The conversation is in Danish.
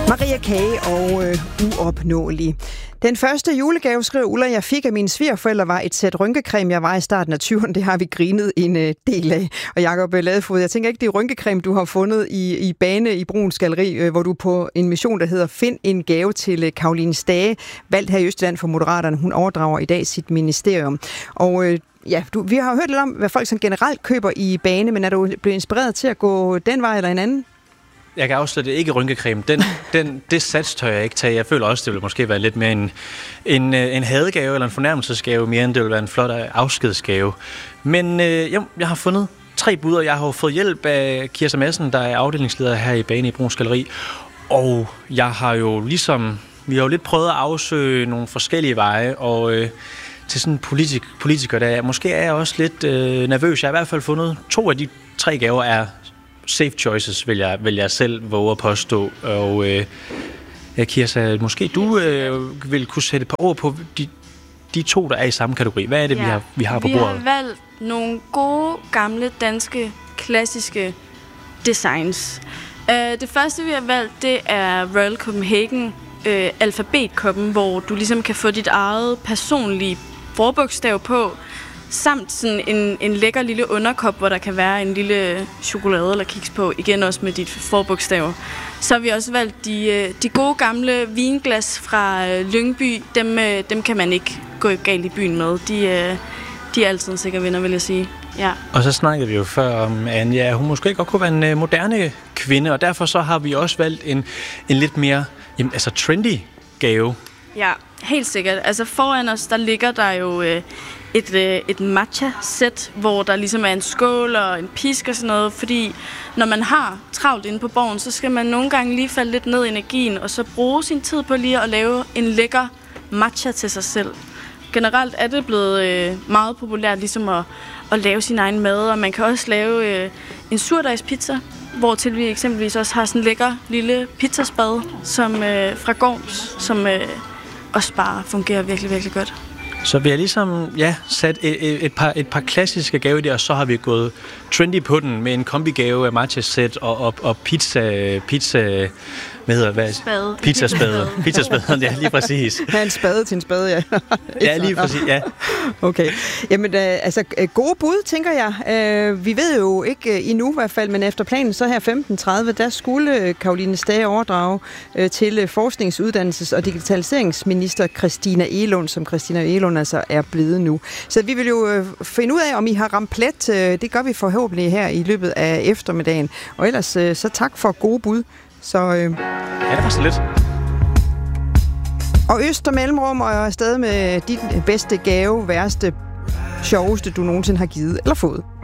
Maria Kage og uopnåelig. Den første julegave, skriver Ulla, jeg fik af mine svigerforældre, var et sæt rynkecreme, jeg var i starten af 20'erne. Det har vi grinet en del af. Og Jakob Ladefod, jeg tænker ikke, det er rynkecreme, du har fundet i Bane i Bruuns Galleri, hvor du på en mission, der hedder Find en gave til Caroline Stage, valgt her i Østjylland for Moderaterne. Hun overdrager i dag sit ministerium. Og vi har hørt lidt om, hvad folk sådan generelt køber i Bane, men er du blevet inspireret til at gå den vej eller en anden? Jeg kan afsløre, det ikke rynkecreme. Det sats tør jeg ikke tage. Jeg føler også, det vil måske være lidt mere en hadegave eller en fornærmelsesgave, mere end det vil være en flot afskedsgave. Men jeg har fundet 3 bud, og jeg har fået hjælp af Kirsa Madsen, der er afdelingsleder her i Bane i Bruuns Galleri. Og jeg har jo vi har jo lidt prøvet at afsøge nogle forskellige veje, og til sådan en politiker, der måske er jeg også lidt nervøs. Jeg har i hvert fald fundet 2 af de 3 gaver er safe choices, vil jeg selv våge at påstå. Og Kirsa, måske du vil kunne sætte et par ord på de 2, der er i samme kategori. Hvad er det, vi har på bordet? Vi har valgt nogle gode, gamle, danske, klassiske designs. Det første, vi har valgt, det er Royal Copenhagen alfabetkoppen, hvor du ligesom kan få dit eget personlige forbogstav på, samt sådan en lækker lille underkop, hvor der kan være en lille chokolade eller kiks på, igen også med dit forbogstav. Så har vi også valgt de gode gamle vinglas fra Lyngby. Dem kan man ikke gå galt i byen med. De er altid en sikker vinder, vil jeg sige. Ja. Og så snakkede vi jo før om Anja. Hun måske godt kunne være en moderne kvinde, og derfor så har vi også valgt en lidt mere trendy gave. Ja, helt sikkert. Altså foran os, der ligger der jo et matcha-sæt, hvor der ligesom er en skål og en pisk og sådan noget, fordi når man har travlt inde på borgen, så skal man nogle gange lige falde lidt ned i energien, og så bruge sin tid på lige at lave en lækker matcha til sig selv. Generelt er det blevet meget populært ligesom at lave sin egen mad, og man kan også lave en surdejspizza, hvor til vi eksempelvis også har sådan en lækker lille pizzaspad som fra Gorms, som også bare fungerer virkelig, virkelig godt. Så vi har ligesom sat et par klassiske gaver der, og så har vi gået trendy på den med en kombigave af matcha-sæt og pizza hvad hedder det? Spade. Pizzaspaden, ja, lige præcis. Ja, en spade til en spade, ja. Ja, lige præcis, ja. Okay. Jamen, gode bud, tænker jeg. Vi ved jo ikke endnu i hvert fald, men efter planen så her 15.30, der skulle Caroline Stage overdrage til forskningsuddannelses- og digitaliseringsminister Christina Egelund, som Christina Egelund altså er blevet nu. Så vi vil jo finde ud af, om I har ramt plet. Det gør vi forhåbentlig her i løbet af eftermiddagen. Og ellers så tak for gode bud. Så, ja, det var så lidt. Og Øst og Mellemrum og afsted med dit bedste gave, værste, sjoveste, du nogensinde har givet eller fået.